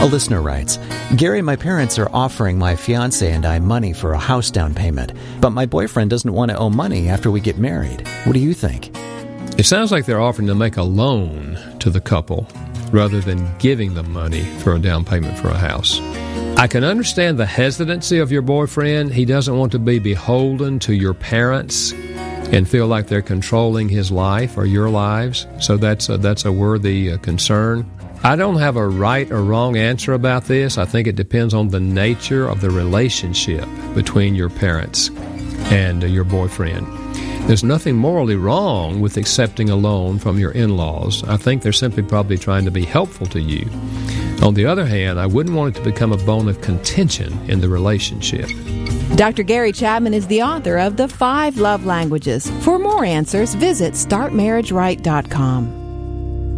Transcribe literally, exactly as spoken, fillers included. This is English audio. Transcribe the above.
A listener writes, Gary, my parents are offering my fiance and I money for a house down payment, but my boyfriend doesn't want to owe money after we get married. What do you think? It sounds like they're offering to make a loan to the couple rather than giving them money for a down payment for a house. I can understand the hesitancy of your boyfriend. He doesn't want to be beholden to your parents and feel like they're controlling his life or your lives. So that's a, that's a worthy uh, concern. I don't have a right or wrong answer about this. I think it depends on the nature of the relationship between your parents and uh, your boyfriend. There's nothing morally wrong with accepting a loan from your in-laws. I think they're simply probably trying to be helpful to you. On the other hand, I wouldn't want it to become a bone of contention in the relationship. Doctor Gary Chapman is the author of The Five Love Languages. For more answers, visit start marriage right dot com.